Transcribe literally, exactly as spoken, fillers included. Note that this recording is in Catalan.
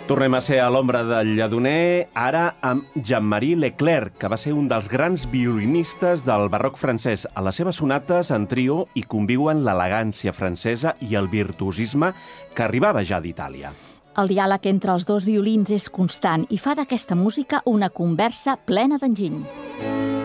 Tornem a ser a l'ombra del Lledoner, ara amb Jean-Marie Leclerc, que va ser un dels grans violinistes del barroc francès. A les seves sonates en trio hi conviuen l'elegància francesa i el virtuosisme que arribava ja d'Itàlia. El diàleg entre els dos violins és constant i fa d'aquesta música una conversa plena d'enginy.